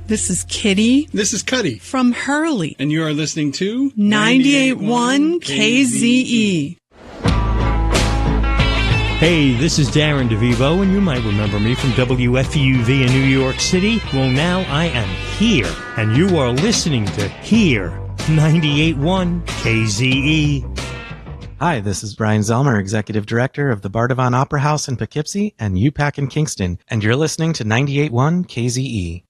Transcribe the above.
This is Kitty. This is Cuddy. From Hurley. And you are listening to 98.1 KZE. Hey, this is Darren DeVivo, and you might remember me from WFUV in New York City. Well, now I am here, and you are listening to Here, 98.1 KZE. Hi, this is Brian Zelmer, Executive Director of the Bardavon Opera House in Poughkeepsie and UPAC in Kingston, and you're listening to 98.1 KZE.